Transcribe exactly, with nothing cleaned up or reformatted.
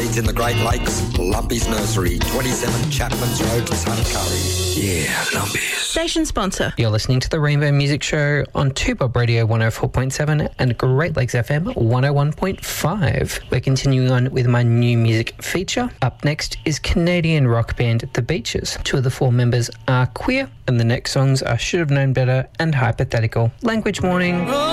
breeds in the Great Lakes, Lumpy's Nursery, twenty-seven Chapman's Road, Tuncurry. Yeah, Lumpy's. Station sponsor. You're listening to the Rainbow Music Show on two Bob Radio one oh four point seven and Great Lakes F M one oh one point five. We're continuing on with my new music feature. Up next is Canadian rock band The Beaches. Two of the four members are queer, and the next songs are Should Have Known Better and Hypothetical. Language warning.